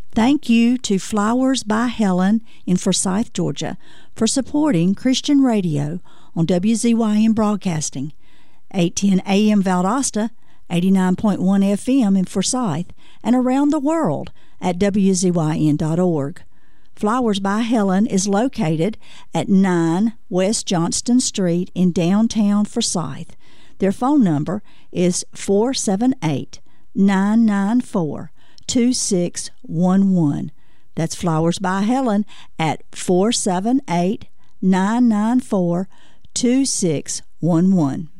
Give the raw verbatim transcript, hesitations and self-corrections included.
Thank you to Flowers by Helen in Forsyth, Georgia, for supporting Christian radio on W Z Y N Broadcasting, eight ten A M Valdosta, eighty-nine point one F M in Forsyth, and around the world at W Z Y N dot org. Flowers by Helen is located at nine West Johnston Street in downtown Forsyth. Their phone number is four seven eight, nine nine four, two six one one. That's Flowers by Helen at four seven eight, nine nine four, two six one one.